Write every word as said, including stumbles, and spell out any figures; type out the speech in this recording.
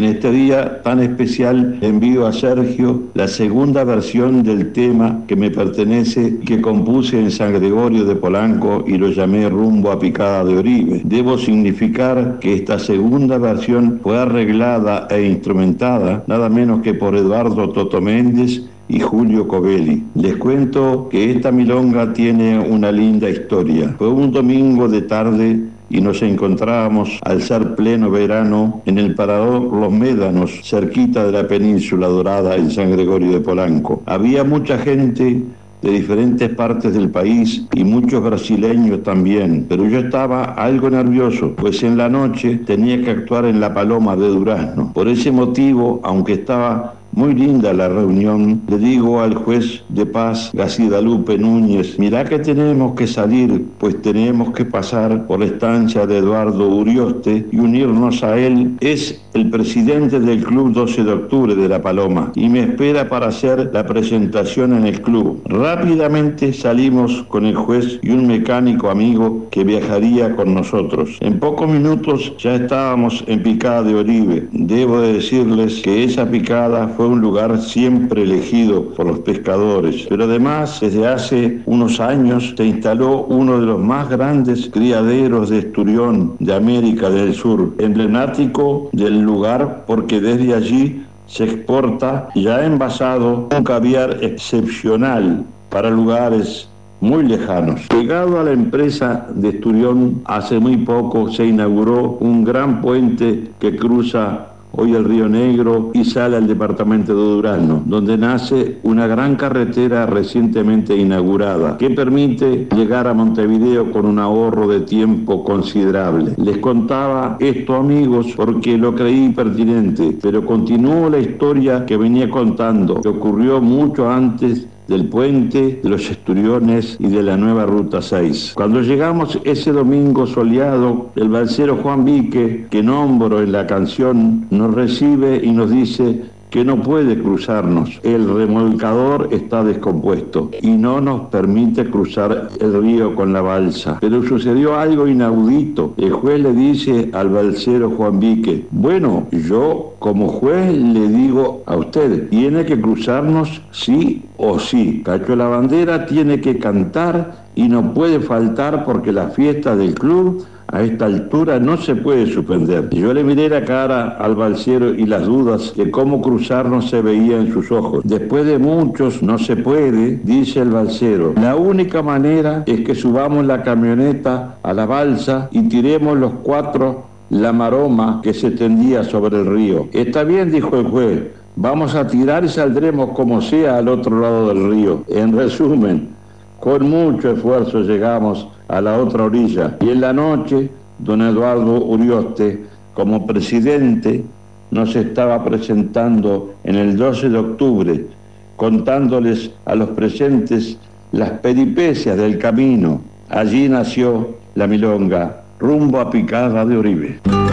En este día tan especial envío a Sergio la segunda versión del tema que me pertenece, que compuse en San Gregorio de Polanco y lo llamé Rumbo a Picada de Oribe. Debo significar que esta segunda versión fue arreglada e instrumentada nada menos que por Eduardo Toto Méndez y Julio Covelli. Les cuento que esta milonga tiene una linda historia. Fue un domingo de tarde y nos encontrábamos, al ser pleno verano, en el parador Los Médanos, cerquita de la Península Dorada en San Gregorio de Polanco. Había mucha gente de diferentes partes del país y muchos brasileños también, pero yo estaba algo nervioso, pues en la noche tenía que actuar en La Paloma de Durazno. Por ese motivo, aunque estaba muy linda la reunión, le digo al juez de paz, Gacidalupe Núñez, mirá que tenemos que salir, pues tenemos que pasar por la estancia de Eduardo Urioste y unirnos a él. Es el presidente del Club doce de octubre de La Paloma y me espera para hacer la presentación en el club. Rápidamente salimos con el juez y un mecánico amigo que viajaría con nosotros. En pocos minutos ya estábamos en Picada de Oribe. Debo de decirles que esa picada fue un lugar siempre elegido por los pescadores, pero además desde hace unos años se instaló uno de los más grandes criaderos de esturión de América del Sur, emblemático del lugar porque desde allí se exporta ya envasado un caviar excepcional para lugares muy lejanos. Llegado a la empresa de Esturión, hace muy poco se inauguró un gran puente que cruza hoy el Río Negro y sale al departamento de Durazno, donde nace una gran carretera recientemente inaugurada que permite llegar a Montevideo con un ahorro de tiempo considerable. Les contaba esto, amigos, porque lo creí pertinente, pero continúo la historia que venía contando, que ocurrió mucho antes del puente, de los Esturiones y de la nueva Ruta seis. Cuando llegamos ese domingo soleado, el balsero Juan Vique, que nombro en la canción, nos recibe y nos dice que no puede cruzarnos. El remolcador está descompuesto y no nos permite cruzar el río con la balsa. Pero sucedió algo inaudito. El juez le dice al balsero Juan Vique, bueno, yo como juez le digo a usted, tiene que cruzarnos sí o sí. Cacho la Bandera tiene que cantar y no puede faltar porque la fiesta del club a esta altura no se puede suspender. Yo le miré la cara al balsero y las dudas de cómo cruzarnos se veía en sus ojos. Después de muchos no se puede, dice el balsero. La única manera es que subamos la camioneta a la balsa y tiremos los cuatro la maroma que se tendía sobre el río. Está bien, dijo el juez, vamos a tirar y saldremos como sea al otro lado del río. En resumen, con mucho esfuerzo llegamos a la otra orilla y en la noche don Eduardo Urioste, como presidente, nos estaba presentando en el doce de octubre, contándoles a los presentes las peripecias del camino. Allí nació la milonga, Rumbo a Picada de Oribe.